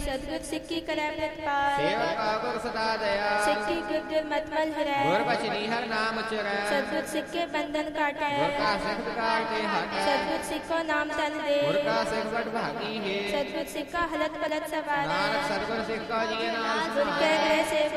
सतगुर सिक्की करै प्रतिपाल सेवक गुर सदा दया सिक्की गुर मतमल हरै गुर बचनी हर नाम चुरै सतगुर सिक्के बंधन काटै गुर का सिख काटे हटै सतगुर सिक्को नाम तन दे गुर का सिख बड़ भागी है सतगुर सिक्का हलत पलट सवारै नानक सतगुर सिख का जिय नाम गुर के गृह सेवक